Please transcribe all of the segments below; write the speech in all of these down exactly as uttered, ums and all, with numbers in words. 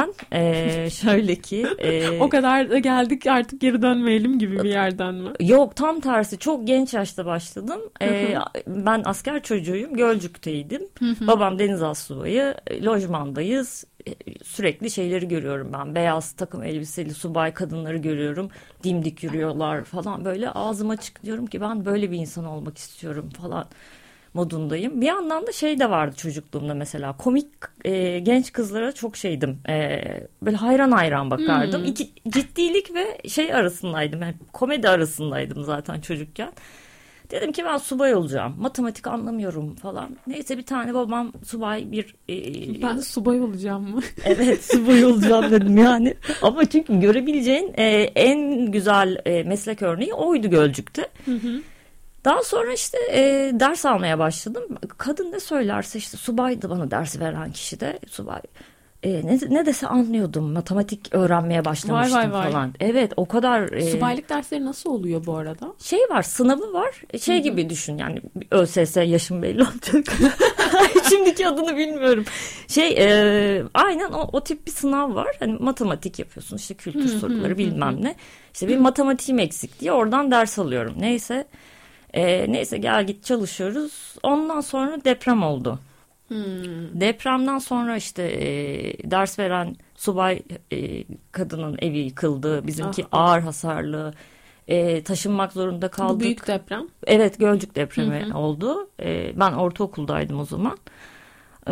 ben. Ee, şöyle ki. E, o kadar da geldik artık geri dönmeyelim gibi bir yerden mi? Yok, tam tersi. Çok genç yaşta başladım. Ee, ben asker çocuğuyum. Gölcük'teydim. Babam denizaltı subayı. Lojmandayız. Sürekli şeyleri görüyorum ben. Beyaz takım elbiseli subay kadınları görüyorum. Dimdik yürüyorlar falan. Böyle ağzım açık, diyorum ki ben böyle bir insan olmak istiyorum falan modundayım. Bir yandan da şey de vardı çocukluğumda mesela. Komik e, genç kızlara çok şeydim. E, böyle hayran hayran bakardım. Hmm. İki, ciddilik ve şey arasındaydım. Yani komedi arasındaydım zaten çocukken. Dedim ki ben subay olacağım. Matematik anlamıyorum falan. Neyse bir tane babam subay bir... E, ben subay olacağım mı? Evet, subay olacağım dedim yani. Ama çünkü görebileceğin e, en güzel e, meslek örneği oydu Gölcük'te. Hı hı. Daha sonra işte e, ders almaya başladım. Kadın ne söylerse işte subaydı bana ders veren kişi de subay. E, ne, ne dese anlıyordum. Matematik öğrenmeye başlamıştım vay, vay, vay. falan. Evet, o kadar. E, Subaylık dersleri nasıl oluyor bu arada? Şey var, sınavı var. Şey Hı-hı. gibi düşün yani, ÖSS yaşım belli olacak. Şimdiki adını bilmiyorum. Şey e, aynen o, o tip bir sınav var. Hani matematik yapıyorsun, işte kültür Hı-hı. soruları bilmem Hı-hı. ne. İşte bir matematiğim eksik diye oradan ders alıyorum. Neyse. E, neyse gel git çalışıyoruz. Ondan sonra deprem oldu. Hmm. Depremden sonra işte e, ders veren subay e, kadının evi yıkıldı. Bizimki ah, ağır hasarlı. E, taşınmak zorunda kaldık. Bu büyük deprem. Evet, Gölcük depremi hı hı. oldu. E, ben ortaokuldaydım o zaman. E,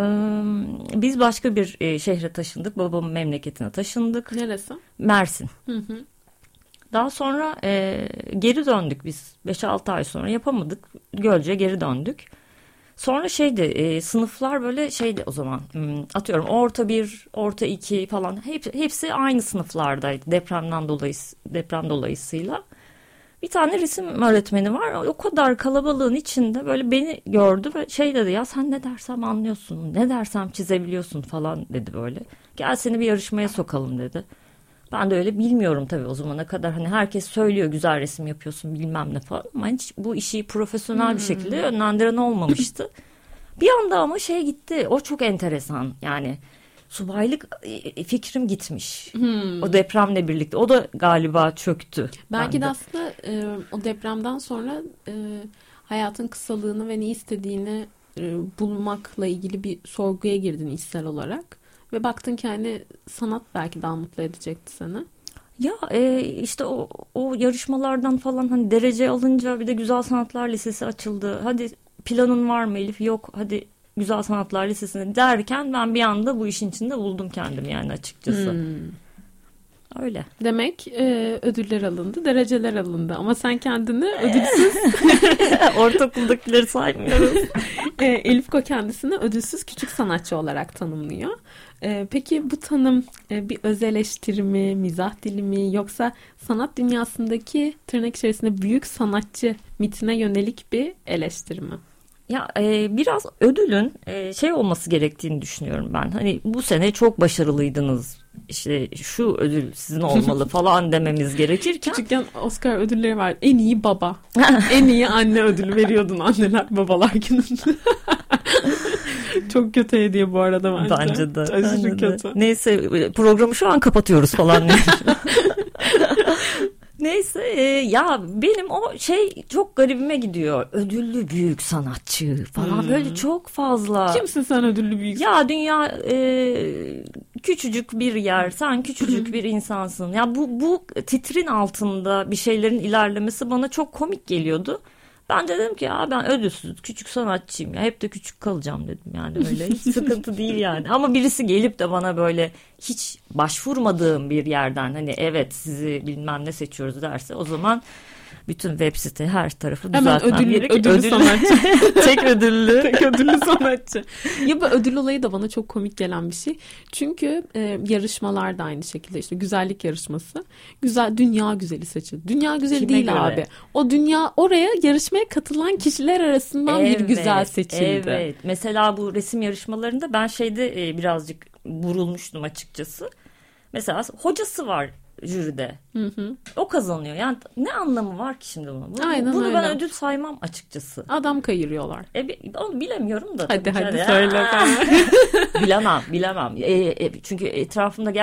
biz başka bir e, şehre taşındık. Babamın memleketine taşındık. Neresi? Mersin. Hı hı. Daha sonra e, geri döndük biz. beş altı ay sonra yapamadık. Gölcük'e geri döndük. Sonra şeydi e, sınıflar böyle şeydi o zaman atıyorum orta bir, orta iki falan hep, hepsi aynı sınıflardaydı depremden dolayı deprem dolayısıyla. Bir tane resim öğretmeni var, o kadar kalabalığın içinde böyle beni gördü ve şey dedi, ya sen ne dersem anlıyorsun, ne dersem çizebiliyorsun falan dedi böyle. Gel seni bir yarışmaya sokalım dedi. Ben de öyle bilmiyorum tabii o zamana kadar, hani herkes söylüyor güzel resim yapıyorsun bilmem ne falan ama hiç bu işi profesyonel hmm. bir şekilde yönlendiren olmamıştı. Bir anda ama şey gitti, o çok enteresan yani, subaylık fikrim gitmiş hmm. o depremle birlikte, o da galiba çöktü. Belki bende. de aslında e, o depremden sonra e, hayatın kısalığını ve ne istediğini e, bulmakla ilgili bir sorguya girdin içsel olarak. Ve baktın ki hani sanat belki daha mutlu edecekti seni. Ya e, işte o, o yarışmalardan falan hani derece alınca bir de Güzel Sanatlar Lisesi açıldı. Hadi planın var mı Elif? Yok, hadi Güzel Sanatlar Lisesi'ne derken ben bir anda bu işin içinde buldum kendimi yani açıkçası. Hmm. Öyle. Demek e, ödüller alındı, dereceler alındı ama sen kendini ödülsüz... Ortaokuldakileri saymıyoruz. e, Elifko kendisini ödülsüz küçük sanatçı olarak tanımlıyor. E, peki bu tanım e, bir öz eleştiri mi, mizah dili mi, yoksa sanat dünyasındaki tırnak içerisinde büyük sanatçı mitine yönelik bir eleştiri mi? Ya e, biraz ödülün e, şey olması gerektiğini düşünüyorum ben. Hani bu sene çok başarılıydınız, İşte şu ödül sizin olmalı falan dememiz gerekirken. Küçükken Oscar ödülleri var. En iyi baba, en iyi anne ödülü veriyordun anneler babalar gününde. Çok kötü hediye bu arada bence. Bence de. Aşırı kötü. Neyse programı şu an kapatıyoruz falan. Neyse e, ya benim o şey çok garibime gidiyor. Ödüllü büyük sanatçı falan hmm. böyle çok fazla. Kimsin sen ödüllü büyük? Ya dünya e, küçücük bir yer. Sen küçücük bir insansın. Ya bu bu titrin altında bir şeylerin ilerlemesi bana çok komik geliyordu. Ben de dedim ki ya ben ödülsüz küçük sanatçıyım ya, hep de küçük kalacağım dedim yani, öyle hiç sıkıntı değil yani. Ama birisi gelip de bana böyle hiç başvurmadığım bir yerden hani evet sizi bilmem ne seçiyoruz derse, o zaman bütün web site her tarafı düzeltmem ödül, gerek. Ödüllü, ödüllü sanatçı. Tek ödüllü. Tek ödüllü sanatçı. Ya bu ödül olayı da bana çok komik gelen bir şey. Çünkü e, yarışmalar da aynı şekilde, işte güzellik yarışması. Güzel, dünya güzeli seçildi. Dünya güzeli Kime değil göre? Abi. O dünya, oraya yarışmaya katılan kişiler arasından evet, bir güzel seçildi. Evet. Mesela bu resim yarışmalarında ben şeyde e, birazcık vurulmuştum açıkçası. Mesela hocası var jüride. Hı hı. O kazanıyor. Yani ne anlamı var ki şimdi bunun? Bunu, Aynen bunu öyle. ben ödül saymam açıkçası. Adam kayırıyorlar. E, onu bilemiyorum da. Hadi hadi yani. söyle. bilemem, bilemem. E, e, çünkü etrafımda